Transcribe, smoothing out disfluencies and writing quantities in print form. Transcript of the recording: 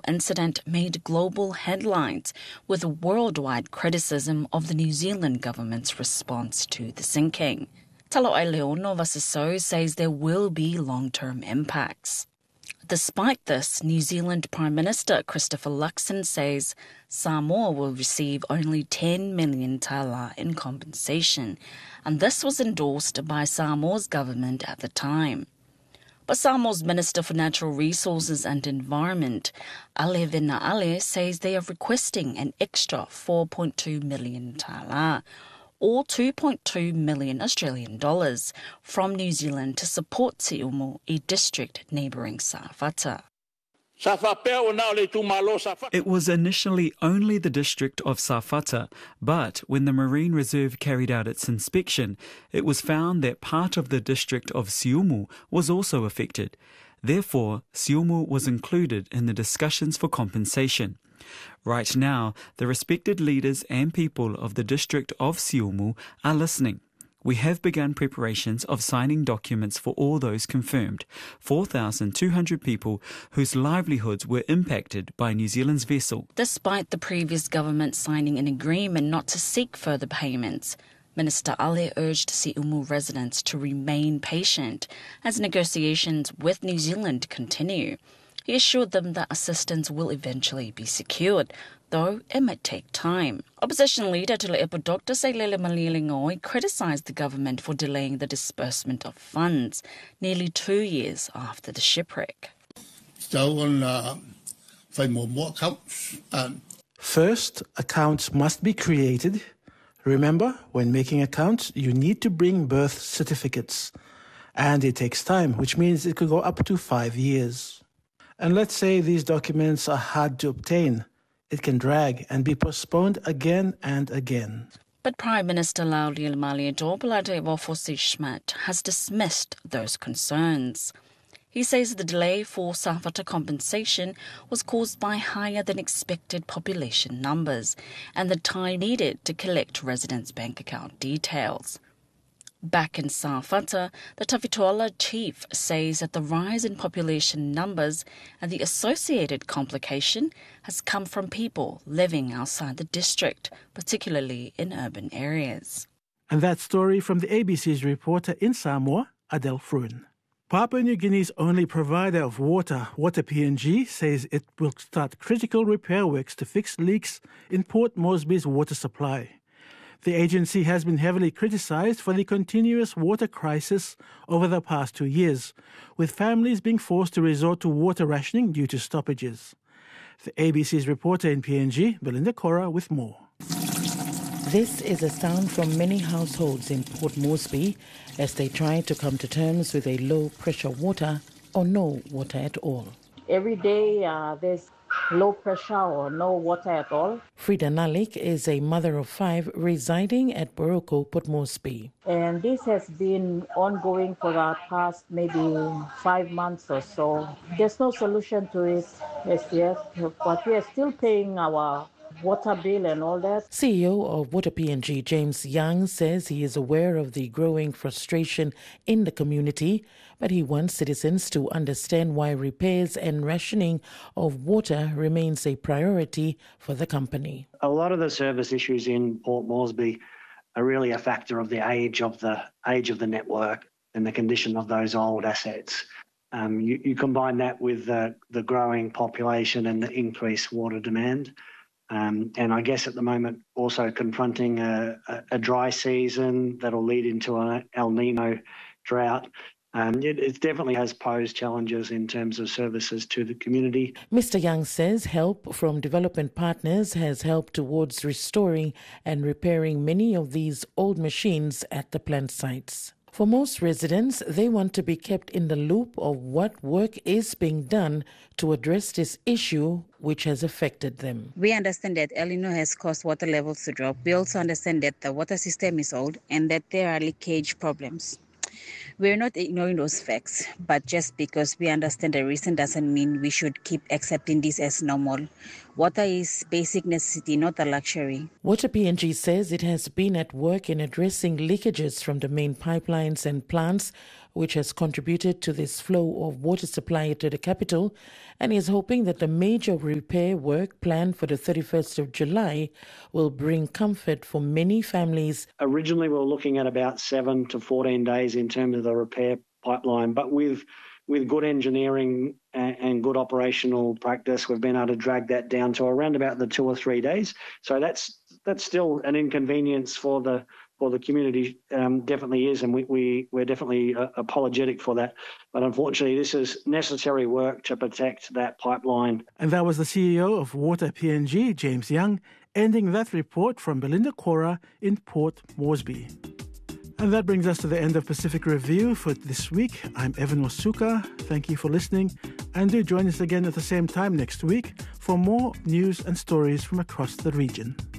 incident made global headlines with worldwide criticism of the New Zealand government's response to the sinking. Taloai Leonova Sisou says there will be long-term impacts. Despite this, New Zealand Prime Minister Christopher Luxon says Samoa will receive only 10 million tala in compensation, and this was endorsed by Samoa's government at the time. But Samoa's Minister for Natural Resources and Environment, Ale Venaale, says they are requesting an extra 4.2 million tala, or 2.2 million Australian dollars, from New Zealand to support Te Umu, a district neighbouring Sawhata. It was initially only the district of Sawhata, but when the Marine Reserve carried out its inspection, it was found that part of the district of Siumu was also affected. Therefore, Siumu was included in the discussions for compensation. Right now, the respected leaders and people of the district of Siumu are listening. We have begun preparations of signing documents for all those confirmed, 4,200 people whose livelihoods were impacted by New Zealand's vessel. Despite the previous government signing an agreement not to seek further payments, Minister Ale urged Siumu residents to remain patient as negotiations with New Zealand continue. He assured them that assistance will eventually be secured, though it might take time. Opposition leader Tule'epo Dr. Sailele Malilingoi criticised the government for delaying the disbursement of funds nearly 2 years after the shipwreck. First, accounts must be created. Remember, when making accounts, you need to bring birth certificates. And it takes time, which means it could go up to 5 years. And let's say these documents are hard to obtain. It can drag and be postponed again and again. But Prime Minister Lauri Malietoa Schmidt has dismissed those concerns. He says the delay for Sawhata compensation was caused by higher than expected population numbers and the time needed to collect residents' bank account details. Back in Sawhata, the Tawhitoala chief says that the rise in population numbers and the associated complication has come from people living outside the district, particularly in urban areas. And that story from the ABC's reporter in Samoa, Adele Fruin. Papua New Guinea's only provider of water, Water PNG, says it will start critical repair works to fix leaks in Port Moresby's water supply. The agency has been heavily criticised for the continuous water crisis over the past 2 years, with families being forced to resort to water rationing due to stoppages. The ABC's reporter in PNG, Belinda Cora, with more. This is a sound from many households in Port Moresby as they try to come to terms with a low-pressure water or no water at all. Every day there's low pressure or no water at all. Frida Nalik is a mother of 5 residing at Boroko, Port Moresby. And this has been ongoing for the past maybe 5 months or so. There's no solution to it as yet, but we are still paying our water bill and all that. CEO of Water PNG, James Young, says he is aware of the growing frustration in the community, but he wants citizens to understand why repairs and rationing of water remains a priority for the company. A lot of the service issues in Port Moresby are really a factor of the age of the network and the condition of those old assets. You combine that with the growing population and the increased water demand. And I guess at the moment also confronting a dry season that'll lead into an El Nino drought. It definitely has posed challenges in terms of services to the community. Mr. Young says help from development partners has helped towards restoring and repairing many of these old machines at the plant sites. For most residents, they want to be kept in the loop of what work is being done to address this issue which has affected them. We understand that El Nino has caused water levels to drop. We also understand that the water system is old and that there are leakage problems. We're not ignoring those facts, but just because we understand the reason doesn't mean we should keep accepting this as normal. Water is basic necessity, not a luxury. Water PNG says it has been at work in addressing leakages from the main pipelines and plants which has contributed to this flow of water supply to the capital, and is hoping that the major repair work planned for the 31st of July will bring comfort for many families. Originally, we were looking at about 7 to 14 days in terms of the repair pipeline, but with good engineering and good operational practice, we've been able to drag that down to around about the 2 or 3 days. So that's still an inconvenience for the community, definitely is, and we're definitely apologetic for that. But unfortunately, this is necessary work to protect that pipeline. And that was the CEO of Water PNG, James Young, ending that report from Belinda Cora in Port Moresby. And that brings us to the end of Pacific Review for this week. I'm Evan Wasuka. Thank you for listening, and do join us again at the same time next week for more news and stories from across the region.